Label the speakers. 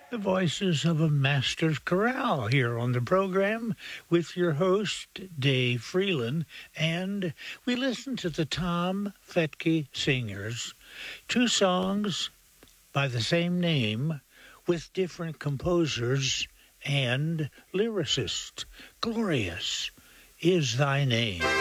Speaker 1: The voices of a master's chorale here on the program with your host, Dave Freeland, and we listen to the Tom Fetke Singers, two songs by the same name with different composers and lyricists. Glorious is thy name.